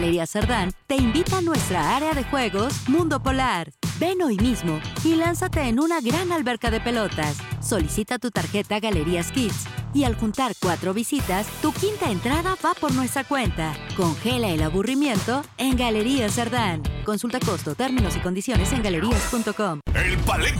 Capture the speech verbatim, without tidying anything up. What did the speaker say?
Galerías Cerdán te invita a nuestra área de juegos Mundo Polar. Ven hoy mismo y lánzate en una gran alberca de pelotas. Solicita tu tarjeta Galerías Kids y al juntar cuatro visitas, tu quinta entrada va por nuestra cuenta. Congela el aburrimiento en Galerías Cerdán. Consulta costo, términos y condiciones en galerías punto com. El Palenque